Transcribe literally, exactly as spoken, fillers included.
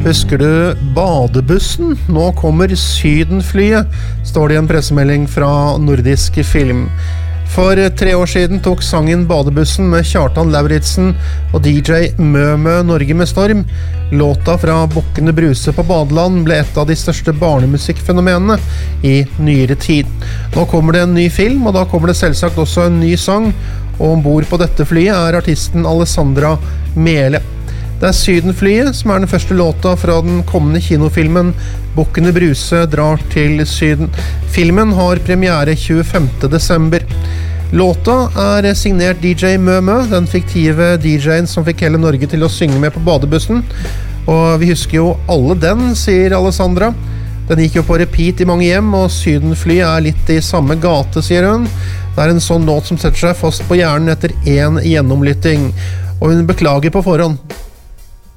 Husker du badebussen? Nå kommer sydenflyet, står det i en pressemelding fra Nordisk Film. For tre år siden tok sangen Badebussen med Kjartan Lauritsen og D J Mømø Norge med storm. Låta fra Bukkene Bruse på Badeland ble et av de største barnemusikkfenomenene i nyere tid. Nå kommer det en ny film, og da kommer det selvsagt også en ny sang, og ombord på dette flyet er artisten Alessandra Mele. Det er Sydenflyet som er den første låta fra den kommende kinofilmen Bukkene Bruse drar til Syden. Filmen har premiere tjuefemte desember. Låta er signert D J Mømø, den fiktive D J-en som fikk hele Norge til å synge med på badebussen. Og vi husker jo alle den, sier Alessandra. Den gikk jo på repeat i mange hjem, og Sydenflyet er litt i samme gate, sier hun. Det er en sånn låt som setter seg fast på hjernen etter en gjennomlytting. Og hun beklager på forhånd.